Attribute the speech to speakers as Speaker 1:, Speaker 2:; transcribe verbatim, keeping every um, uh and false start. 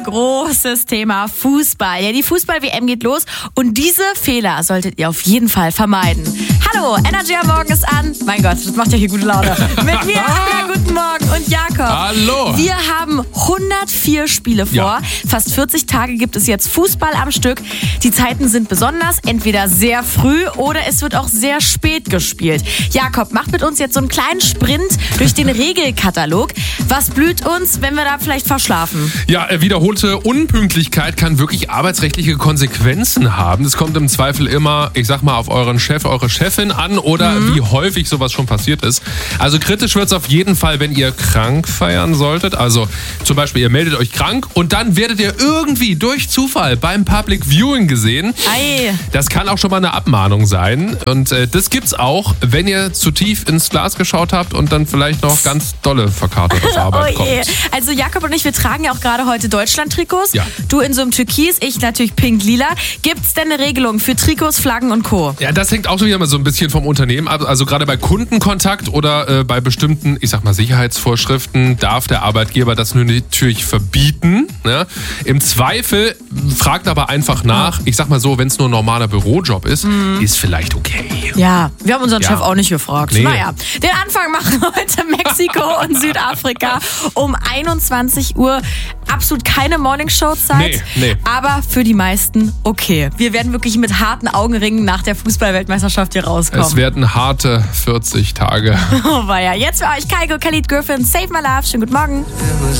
Speaker 1: großes Thema Fußball. Ja, die Fußball-W M geht los und diese Fehler solltet ihr auf jeden Fall vermeiden. Hallo, Energy am Morgen ist an. Mein Gott, das macht ja hier gute Laune. Mit mir, Anna, guten Morgen und Jakob.
Speaker 2: Hallo.
Speaker 1: Wir haben hundertvier Spiele vor.
Speaker 2: Ja.
Speaker 1: Fast vierzig Tage gibt es jetzt Fußball am Stück. Die Zeiten sind besonders, entweder sehr früh oder es wird auch sehr spät gespielt. Jakob macht mit uns jetzt so einen kleinen Sprint durch den Regelkatalog. Was blüht uns, wenn wir da vielleicht verschlafen?
Speaker 2: Ja, wiederholte Unpünktlichkeit kann wirklich arbeitsrechtliche Konsequenzen haben. Es kommt im Zweifel immer, ich sag mal, auf euren Chef, eure Chefin an oder mhm. wie häufig sowas schon passiert ist. Also kritisch wird es auf jeden Fall, wenn ihr krank feiern solltet. Also zum Beispiel, ihr meldet euch krank und dann werdet ihr irgendwie durch Zufall beim Public Viewing gesehen.
Speaker 1: Ei.
Speaker 2: Das kann auch schon mal eine Abmahnung sein. Und äh, das gibt's auch, wenn ihr zu tief ins Glas geschaut habt und dann vielleicht noch ganz dolle verkartet auf Arbeit
Speaker 1: oh je.
Speaker 2: kommt.
Speaker 1: Also Jakob und ich, wir tragen ja auch gerade heute Deutschland-Trikots.
Speaker 2: Ja.
Speaker 1: Du in so einem Türkis, ich natürlich pink-lila. Gibt's denn eine Regelung für Trikots, Flaggen und Co.?
Speaker 2: Ja, das hängt auch schon wieder mal so ein bisschen vom Unternehmen ab. Also gerade bei Kundenkontakt oder äh, bei bestimmten, ich sag mal, Sicherheitsvorschriften darf der Arbeitgeber das nur natürlich verbieten. Ne? Im Zweifel fragt aber einfach nach. Ich sag mal so, wenn es nur ein normaler Bürojob ist, mhm. ist vielleicht okay.
Speaker 1: Ja, wir haben unseren
Speaker 2: Ja.
Speaker 1: Chef auch nicht gefragt.
Speaker 2: Nee.
Speaker 1: Naja, den Anfang machen heute Mexiko und Südafrika um einundzwanzig Uhr. Absolut keine Morningshow-Zeit,
Speaker 2: Nee, nee.
Speaker 1: aber für die meisten okay. Wir werden wirklich mit harten Augenringen nach der Fußball-Weltmeisterschaft hier rauskommen.
Speaker 2: Es werden harte vierzig Tage.
Speaker 1: Oh weia. Jetzt für euch Kygo, Khalid Griffin, Save My Love. Schönen guten Morgen.